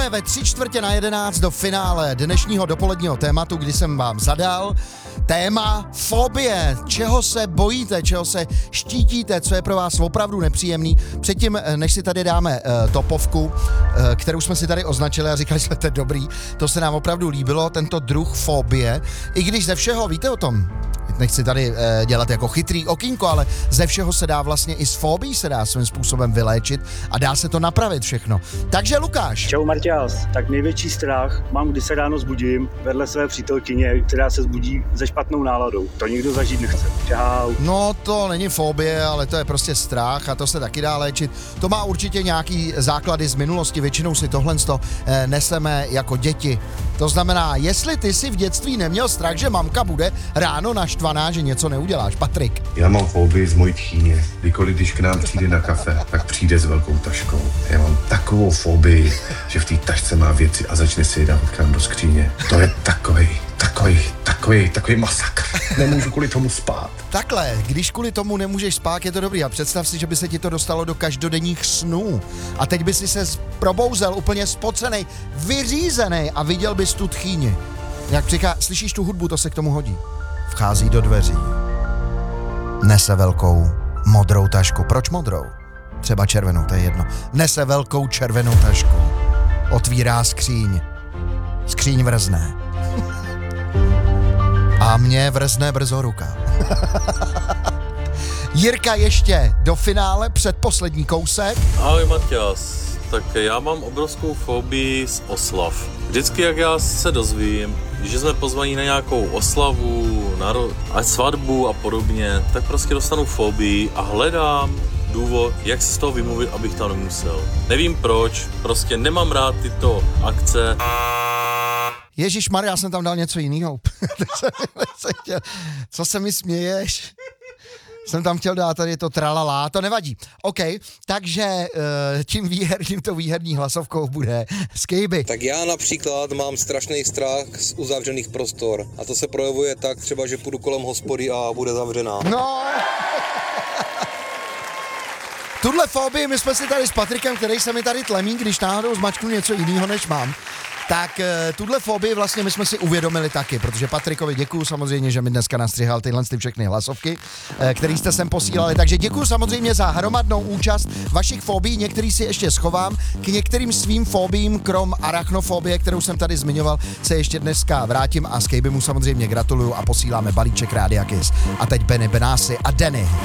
Ve 10:45 do finále dnešního dopoledního tématu, kdy jsem vám zadal téma fobie, čeho se bojíte, čeho se štítíte, co je pro vás opravdu nepříjemný. Předtím, než si tady dáme topovku, kterou jsme si tady označili a říkali jsme, to je dobrý, to se nám opravdu líbilo, tento druh fobie, i když ze všeho, víte o tom, nechci tady dělat jako chytrý okýnko, ale ze všeho se dá vlastně i z fobií se dá svým způsobem vyléčit a dá se to napravit všechno. Takže Lukáš. Čau Marťás, tak největší strach mám, když se ráno zbudím vedle své přítelkyně, která se zbudí se špatnou náladou. To nikdo zažít nechce. Čau. No to není fobie, ale to je prostě strach a to se taky dá léčit. To má určitě nějaký základy z minulosti, většinou si tohle neseme jako děti. To znamená, jestli ty si v dětství neměl strach, že mamka bude ráno naštvaná, že něco neuděláš. Patrik. Já mám fobii z mojí tchýně. Kdykoliv, když k nám přijde na kafe, tak přijde s velkou taškou. Já mám takovou fobii, že v té tašce má věci a začne si je dávat k nám do skříně. To je takový masakr. Nemůžu kvůli tomu spát. Takhle, když kvůli tomu nemůžeš spát, je to dobrý. A představ si, že by se ti to dostalo do každodenních snů. A teď by si se probouzel úplně spocenej, vyřízený a viděl bys tu tchýni. Jak slyšíš tu hudbu, to se k tomu hodí. Vchází do dveří. Nese velkou modrou tašku. Proč modrou? Třeba červenou, to je jedno. Nese velkou červenou tašku. Otvírá skříň. Skříň vrzne. A mě vrzne brzo ruka. Jirka ještě do finále, předposlední kousek. Ahoj Maťas, tak já mám obrovskou fobii z oslav. Vždycky, jak já se dozvím, že jsme pozvaní na nějakou oslavu, a svatbu a podobně, tak prostě dostanu fobii a hledám důvod, jak se z toho vymluvit, abych tam nemusel. Nevím proč, prostě nemám rád tyto akce. Ježišmarja, já jsem tam dal něco jiného. Co se mi směješ? Jsem tam chtěl dát, tady je to tralala, to nevadí. OK, takže tímto výherní hlasovkou bude Skejby. Tak já například mám strašný strach z uzavřených prostor a to se projevuje tak třeba, že půjdu kolem hospody a bude zavřená. No! Tuhle fobii my jsme si tady s Patrikem, který se mi tady tlemí, když náhodou zmačknu něco jiného, než mám. Tak tuhle fobii vlastně my jsme si uvědomili taky, protože Patrikovi děkuju samozřejmě, že mi dneska nastřihal tyhle všechny hlasovky, které jste sem posílali, takže děkuju samozřejmě za hromadnou účast vašich fobií, některý si ještě schovám, k některým svým fobiím, krom arachnofobie, kterou jsem tady zmiňoval, se ještě dneska vrátím a Skejby mu samozřejmě gratuluju a posíláme balíček Rádia Kiss. A teď Benny Benassi a Denny.